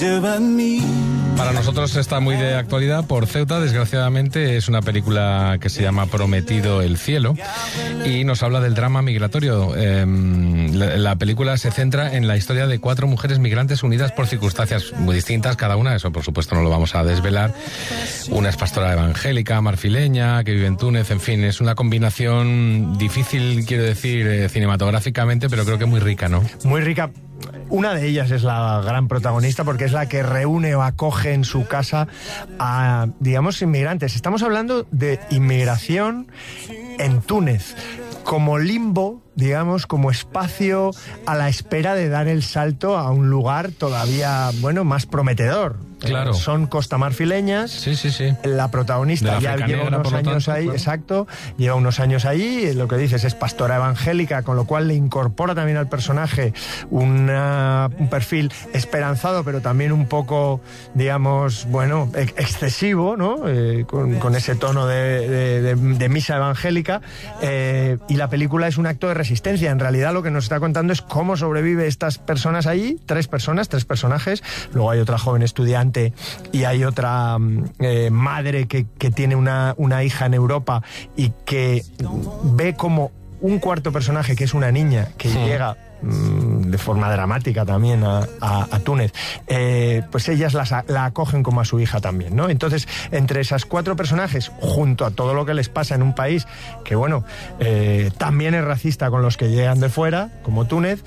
Para nosotros está muy de actualidad por Ceuta, desgraciadamente. Es una película que se llama Prometido el cielo y nos habla del drama migratorio. La película se centra en la historia de 4 mujeres migrantes unidas por circunstancias muy distintas, cada una, eso por supuesto no lo vamos a desvelar. Una es pastora evangélica, marfileña, que vive en Túnez, en fin, es una combinación difícil, quiero decir, cinematográficamente, pero creo que muy rica, ¿no? Muy rica. Una de ellas es la gran protagonista porque es la que reúne o acoge en su casa a, digamos, inmigrantes. Estamos hablando de inmigración en Túnez, como limbo, digamos, como espacio a la espera de dar el salto a un lugar todavía, bueno, más prometedor. Claro. Son costamarfileñas. Sí. La protagonista ya lleva unos años ahí, claro. Exacto, lleva unos años ahí, lo que dices es pastora evangélica, con lo cual le incorpora también al personaje un perfil esperanzado, pero también un poco, digamos, bueno, excesivo, ¿no? Con ese tono de misa evangélica, y la película es un acto de resistencia. En realidad lo que nos está contando es cómo sobrevive estas personas allí, 3 personajes, luego hay otra joven estudiante y hay otra madre que tiene una hija en Europa y que ve como un cuarto personaje, que es una niña que llega de forma dramática también a Túnez, pues ellas la acogen como a su hija también, ¿no? Entonces, entre esas 4 personajes, junto a todo lo que les pasa en un país que, bueno, también es racista con los que llegan de fuera, como Túnez,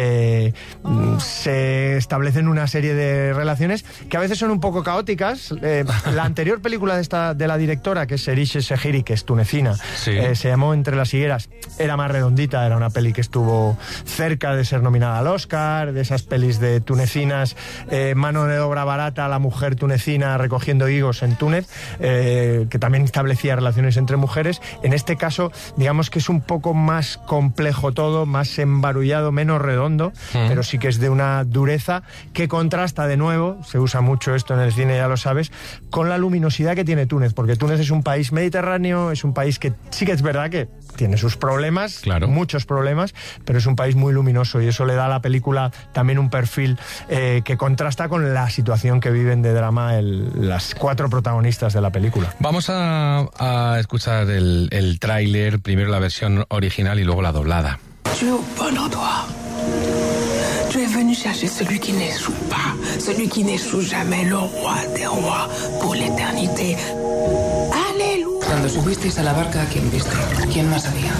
se establecen una serie de relaciones que a veces son un poco caóticas. La anterior película de la directora, que es Seriche Segiri, que es tunecina, se llamó Entre las higueras, era más redondita, era una peli que estuvo cerca de ser nominada al Oscar, de esas pelis de tunecinas, mano de obra barata, la mujer tunecina recogiendo higos en Túnez, que también establecía relaciones entre mujeres. En este caso, digamos que es un poco más complejo todo, más embarullado, menos redondo, pero sí que es de una dureza que contrasta de nuevo, se usa mucho esto en el cine, ya lo sabes, con la luminosidad que tiene Túnez, porque Túnez es un país mediterráneo, es un país que sí que es verdad que tiene sus problemas, claro, muchos problemas, pero es un país muy luminoso y eso le da a la película también un perfil que contrasta con la situación que viven de drama las 4 protagonistas de la película. Vamos a escuchar el tráiler, primero la versión original y luego la doblada. Tu es au bon endroit. Tu es venu chercher celui qui n'échoue pas, celui qui n'échoue jamais, le roi des rois pour l'éternité. Aleluya. Cuando subisteis a la barca, ¿quién viste? ¿Quién más había?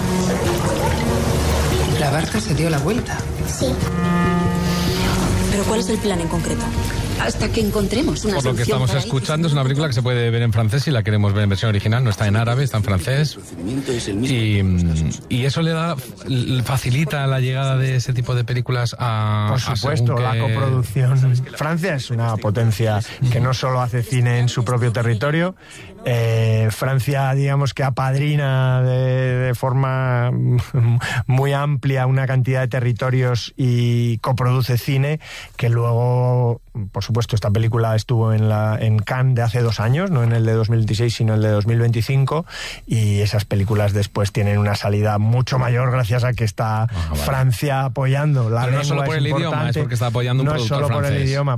La barca se dio la vuelta. Sí. ¿Pero cuál es el plan en concreto? Hasta que encontremos una solución. Por lo que estamos escuchando, es una película que se puede ver en francés si la queremos ver en versión original. No está en árabe, está en francés. Y eso facilita la llegada de ese tipo de películas a... Por supuesto, la coproducción. Francia es una potencia que no solo hace cine en su propio territorio. Francia, digamos que apadrina de forma muy amplia una cantidad de territorios y coproduce cine que luego, por supuesto, esta película estuvo en Cannes de hace 2 años, no en el de 2016 sino en el de 2025, y esas películas después tienen una salida mucho mayor gracias a que está Francia apoyando. La Pero no solo por el idioma, es porque está apoyando un productor francés. No es solo por el idioma.